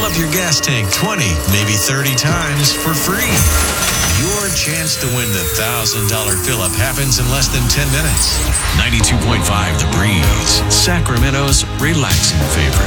fill up your gas tank 20, maybe 30 times for free. Your chance to win the $1,000 fill-up happens in less than 10 minutes. 92.5 The Breeze, Sacramento's relaxing favorite.